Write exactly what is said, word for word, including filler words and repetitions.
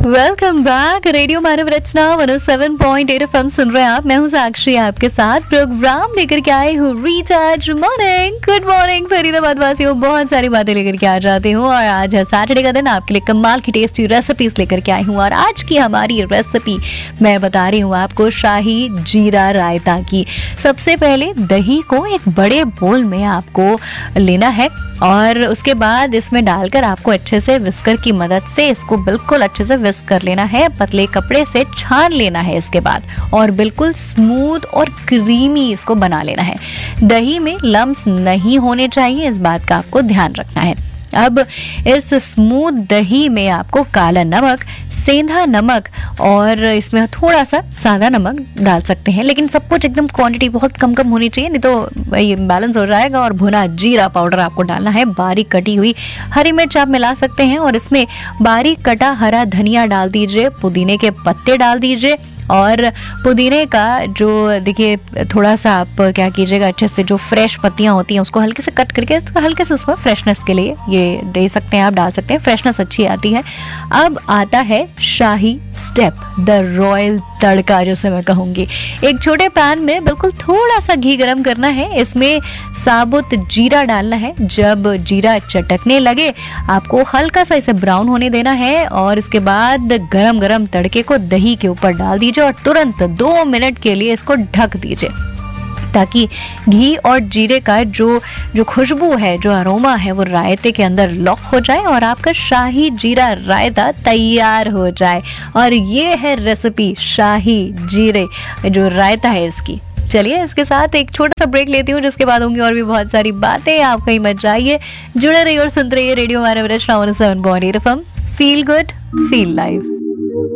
Welcome back. Radio मानव रचना one O seven point eight FM सुन रहे हैं आप। मैं हूं साक्षी, आपके साथ प्रोग्राम लेकर के आई हूँ recharge morning. Good morning Faridabad वासियों, बहुत सारी बातें लेकर के आ जाती हूँ और आज है सैटरडे का दिन। आपके लिए कमाल की टेस्टी रेसिपीज लेकर के आई हूँ और आज की हमारी रेसिपी मैं बता रही हूँ आपको शाही जीरा रायता की। सबसे पहले दही को एक बड़े बोल में आपको लेना है और उसके बाद इसमें डालकर आपको अच्छे से विस्कर की मदद से इसको बिल्कुल अच्छे से विस्क कर लेना है। पतले कपड़े से छान लेना है इसके बाद और बिल्कुल स्मूथ और क्रीमी इसको बना लेना है। दही में लम्स नहीं होने चाहिए, इस बात का आपको ध्यान रखना है। अब इस स्मूथ दही में आपको काला नमक, सेंधा नमक और इसमें थोड़ा सा सादा नमक डाल सकते हैं, लेकिन सब कुछ एकदम क्वांटिटी बहुत कम कम होनी चाहिए, नहीं तो ये बैलेंस हो जाएगा। और भुना जीरा पाउडर आपको डालना है, बारीक कटी हुई हरी मिर्च आप मिला सकते हैं और इसमें बारीक कटा हरा धनिया डाल दीजिए, पुदीने के पत्ते डाल दीजिए और पुदीने का जो देखिए थोड़ा सा आप क्या कीजिएगा, अच्छे से जो फ्रेश पत्तियां होती हैं उसको हल्के से कट करके तो हल्के से उसमें फ्रेशनेस के लिए ये दे सकते हैं, आप डाल सकते हैं, फ्रेशनेस अच्छी आती है। अब आता है शाही स्टेप, द रॉयल तड़का जैसे मैं कहूँगी। एक छोटे पैन में बिल्कुल थोड़ा सा घी गरम करना है, इसमें साबुत जीरा डालना है। जब जीरा चटकने लगे आपको हल्का सा इसे ब्राउन होने देना है और इसके बाद गरम गरम तड़के को दही के ऊपर डाल दीजिए और तुरंत दो मिनट के लिए इसको ढक दीजिए ताकि घी और जीरे का जो जो खुशबू है, जो अरोमा है, वो रायते के अंदर लॉक हो जाए और आपका शाही जीरा रायता तैयार हो जाए। और ये है रेसिपी शाही जीरे जो रायता है इसकी। चलिए इसके साथ एक छोटा सा ब्रेक लेती हूँ, जिसके बाद होंगी और भी बहुत सारी बातें। आप कहीं मत जाइए, जुड़े रहिए और सुनते रहिए रेडियो मानव रचना one O seven point eight FM. Feel good, feel live.